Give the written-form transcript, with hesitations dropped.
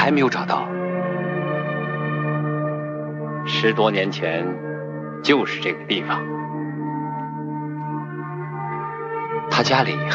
还没有找到。 10多年前，就是这个地方。 他家里